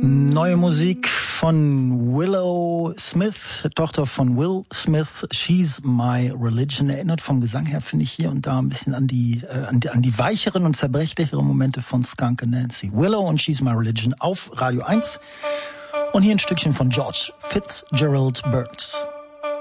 Neue Musik von Willow Smith, Tochter von Will Smith, She's My Religion. Erinnert vom Gesang her, finde ich, hier und da ein bisschen an die weicheren und zerbrechlicheren Momente von Skunk and Nancy. Willow und She's My Religion auf Radio 1. Und hier ein Stückchen von George Fitzgerald Burns.